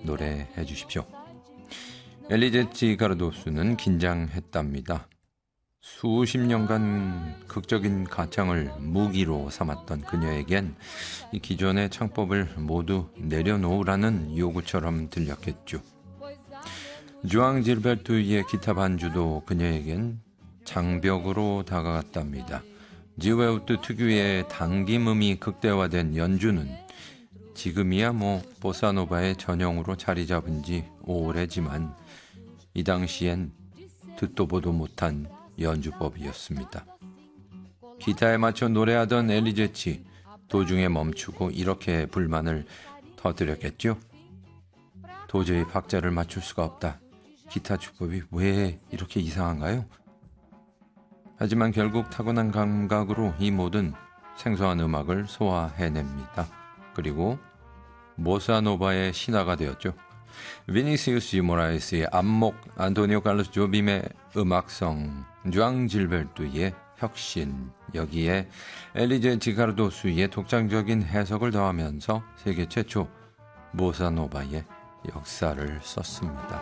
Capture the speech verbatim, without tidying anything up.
노래해 주십시오. 엘리제치 가르도스는 긴장했답니다. 수십 년간 극적인 가창을 무기로 삼았던 그녀에겐 이 기존의 창법을 모두 내려놓으라는 요구처럼 들렸겠죠. 주앙 질베르투의 기타 반주도 그녀에겐 장벽으로 다가갔답니다. 지웨우트 특유의 당김음이 극대화된 연주는 지금이야 뭐 보사노바의 전형으로 자리 잡은 지 오래지만 이 당시엔 듣도 보도 못한 연주법이었습니다. 기타에 맞춰 노래하던 엘리제치, 도중에 멈추고 이렇게 불만을 터뜨렸겠죠. 도저히 박자를 맞출 수가 없다. 기타 주법이 왜 이렇게 이상한가요? 하지만 결국 타고난 감각으로 이 모든 생소한 음악을 소화해냅니다. 그리고 보사노바의 신화가 되었죠. 비니시우스 모라에스의 안목, 안토니오 칼로스 조빔의 음악성, 주앙 질베르투의 혁신, 여기에 엘리제치 가르도스의 독창적인 해석을 더하면서 세계 최초 보사노바의 역사를 썼습니다.